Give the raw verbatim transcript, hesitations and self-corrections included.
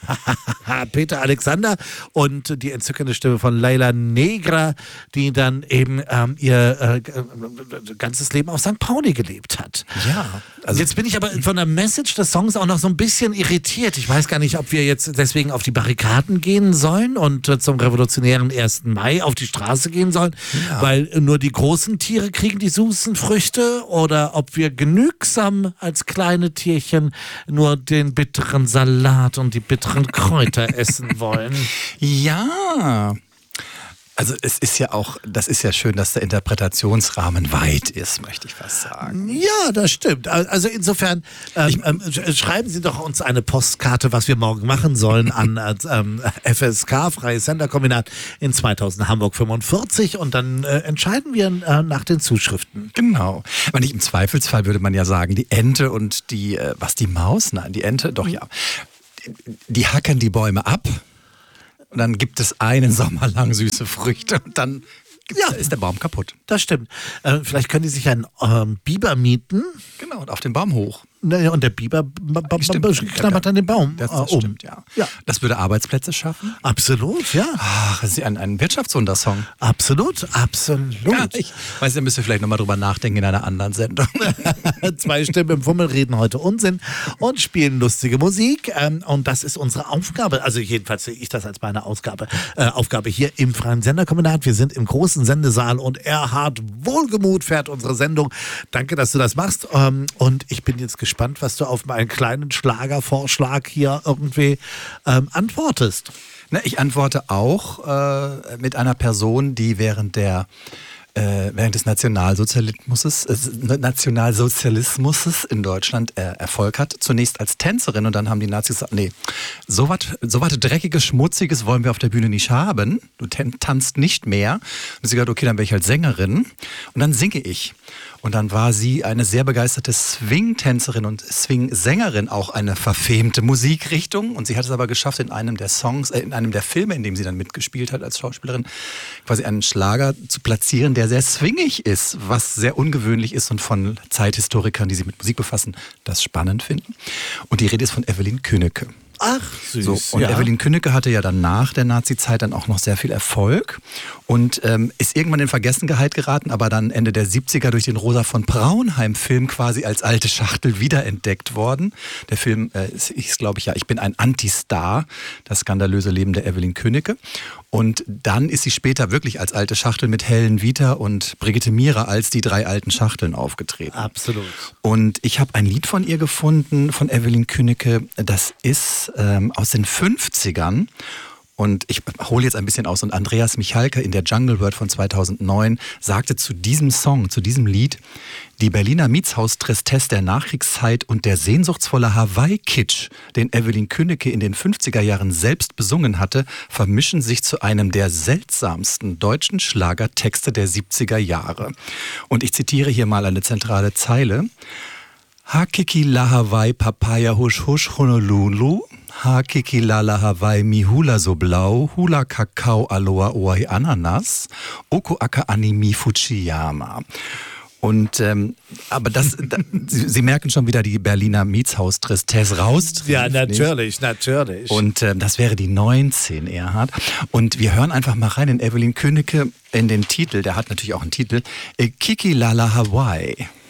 Peter Alexander und die entzückende Stimme von Leila Negra, die dann eben ähm, ihr äh, ganzes Leben auf Sankt Pauli gelebt hat. Ja. Also jetzt bin ich aber von der Message des Songs auch noch so ein bisschen irritiert. Ich weiß gar nicht, ob wir jetzt deswegen auf die Barrikaden gehen sollen und äh, zum revolutionären ersten Mai auf die Straße gehen sollen, Ja. weil nur die großen Tiere kriegen die süßen Früchte, oder ob wir genügsam als kleine Tierchen nur den bitteren Salat und die bitteren Kräuter essen wollen. Ja. Also es ist ja auch, das ist ja schön, dass der Interpretationsrahmen weit ist, möchte ich fast sagen. Ja, das stimmt. Also insofern ähm, ähm, schreiben Sie doch uns eine Postkarte, was wir morgen machen sollen, an ähm, F S K, Freies Senderkombinat in zweitausend Hamburg fünfundvierzig, und dann äh, entscheiden wir äh, nach den Zuschriften. Genau. Aber nicht im Zweifelsfall würde man ja sagen, die Ente und die, äh, was, die Maus? Nein, die Ente, doch ja. Die hacken die Bäume ab. Und dann gibt es einen Sommer lang süße Früchte und dann Ja. ist der Baum kaputt. Das stimmt. Äh, vielleicht können die sich einen ähm, Biber mieten. Genau, und auf den Baum hoch. Ne, und der Biber b- b- Stimmt. b- knabbert dann den Baum Das, äh, das um. stimmt, ja. Ja. Das würde Arbeitsplätze schaffen. Absolut, ja. Ach, das ist ein, ein Wirtschaftswundersong. Absolut, absolut. Ja, ich weiß, da müssen wir vielleicht nochmal drüber nachdenken in einer anderen Sendung. Zwei Stimmen im Fummel reden heute Unsinn und spielen lustige Musik. Ähm, und das ist unsere Aufgabe. Also jedenfalls sehe ich das als meine Ausgabe, äh, Aufgabe hier im Freien Senderkombinat. Wir sind im großen Sendesaal und Erhard Wohlgemuth fährt unsere Sendung. Danke, dass du das machst. Ähm, und ich bin jetzt gespannt, was du auf meinen kleinen Schlagervorschlag hier irgendwie ähm, antwortest. Na, ich antworte auch äh, mit einer Person, die während der äh, während des Nationalsozialismus, äh, Nationalsozialismus in Deutschland äh, Erfolg hat. Zunächst als Tänzerin, und dann haben die Nazis gesagt, nee, so was so was Dreckiges, Schmutziges wollen wir auf der Bühne nicht haben. Du tan- tanzt nicht mehr. Und sie hat gesagt, okay, dann wäre ich halt Sängerin. Und dann singe ich. Und dann war sie eine sehr begeisterte Swing-Tänzerin und Swing-Sängerin, auch eine verfemte Musikrichtung. Und sie hat es aber geschafft, in einem der Songs, äh, in einem der Filme, in dem sie dann mitgespielt hat als Schauspielerin, quasi einen Schlager zu platzieren, der sehr swingig ist, was sehr ungewöhnlich ist und von Zeithistorikern, die sich mit Musik befassen, das spannend finden. Und die Rede ist von Evelyn Künneke. Ach, süß. So, und ja. Evelyn Künneke hatte ja dann nach der Nazi-Zeit dann auch noch sehr viel Erfolg und ähm, ist irgendwann in Vergessenheit geraten, aber dann Ende der siebziger durch den Rosa von Braunheim-Film quasi als alte Schachtel wiederentdeckt worden. Der Film äh, hieß, glaube ich, ja, ich bin ein Antistar, das skandalöse Leben der Evelyn Künneke. Und dann ist sie später wirklich als alte Schachtel mit Helen Vita und Brigitte Mierer als die drei alten Schachteln aufgetreten. Absolut. Und ich habe ein Lied von ihr gefunden, von Evelyn Künneke, das ist ähm, aus den fünfzigern. Und ich hole jetzt ein bisschen aus. Und Andreas Michalke in der Jungle World von zweitausendneun sagte zu diesem Song, zu diesem Lied: Die Berliner Mietshaus-Tristesse der Nachkriegszeit und der sehnsuchtsvolle Hawaii-Kitsch, den Evelyn Künneke in den fünfziger Jahren selbst besungen hatte, vermischen sich zu einem der seltsamsten deutschen Schlagertexte der siebziger Jahre. Und ich zitiere hier mal eine zentrale Zeile. Hakiki la Hawaii Papaya Husch Husch Honolulu. Hakiki Lala Hawaii Mi Hula so blau, Hula Kakao Aloha Oai Ananas, Oko Aka Animi Fujiyama. Und ähm, aber das, da, Sie, Sie merken schon wieder die Berliner Mietshaus-Tristesse raustrifft. Ja, natürlich, natürlich. Und ähm, das wäre die neunzehn, Erhard. Und wir hören einfach mal rein in Evelyn Künneke in den Titel, der hat natürlich auch einen Titel, Kiki Lala Hawaii.